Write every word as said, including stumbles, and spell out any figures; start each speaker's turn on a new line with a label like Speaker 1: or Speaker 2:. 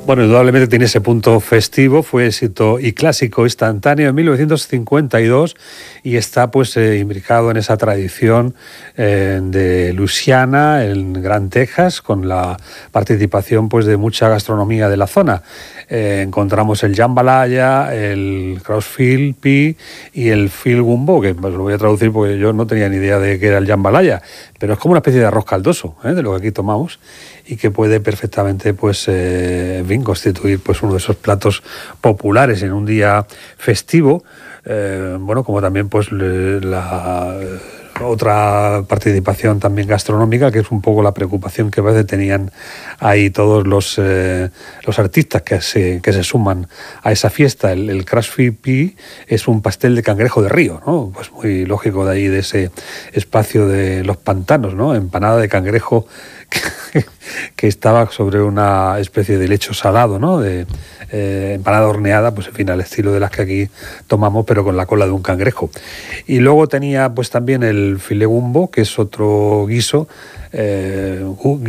Speaker 1: Bueno, indudablemente tiene ese punto festivo, fue éxito y clásico instantáneo en mil novecientos cincuenta y dos y está pues eh, imbricado en esa tradición eh, de Luisiana, en Gran Texas, con la participación pues de mucha gastronomía de la zona. Eh, encontramos el jambalaya, el crossfield pea y el field gumbo, que pues, lo voy a traducir porque yo no tenía ni idea de qué era el jambalaya, pero es como una especie de arroz caldoso, ¿eh? De lo que aquí tomamos, y que puede perfectamente pues eh, bien constituir pues uno de esos platos populares en un día festivo, eh, bueno, como también pues la otra participación también gastronómica, que es un poco la preocupación que a veces tenían ahí todos los, eh, los artistas que se, que se suman a esa fiesta. El, el crossfield pea es un pastel de cangrejo de río, ¿no? Pues muy lógico de ahí, de ese espacio de los pantanos, ¿no? Empanada de cangrejo que, que estaba sobre una especie de lecho salado, ¿no? De eh, empanada horneada, pues en fin, al estilo de las que aquí tomamos, pero con la cola de un cangrejo. Y luego tenía pues también el filet gumbo, que es otro guiso, eh,